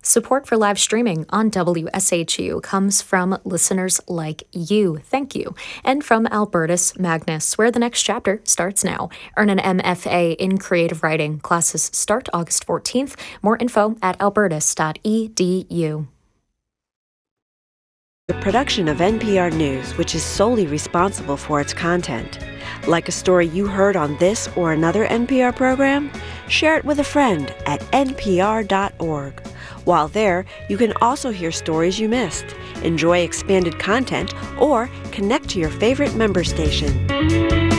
Support for live streaming on WSHU comes from listeners like you. Thank you. And from Albertus Magnus, where the next chapter starts now. Earn an MFA in creative writing. Classes start August 14th. More info at albertus.edu. The production of NPR News, which is solely responsible for its content. Like a story you heard on this or another NPR program? Share it with a friend at npr.org. While there, you can also hear stories you missed, enjoy expanded content, or connect to your favorite member station.